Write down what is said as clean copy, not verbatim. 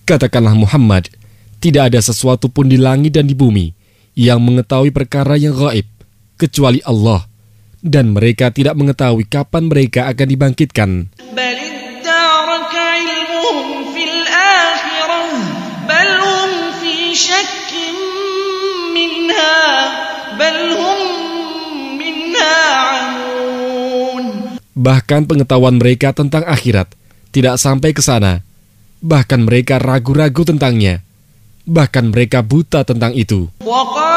Katakanlah Muhammad, tidak ada sesuatu pun di langit dan di bumi yang mengetahui perkara yang gaib, kecuali Allah. Dan mereka tidak mengetahui kapan mereka akan dibangkitkan. Bahkan pengetahuan mereka tentang akhirat tidak sampai ke sana. Bahkan mereka ragu-ragu tentangnya. Bahkan mereka buta tentang itu.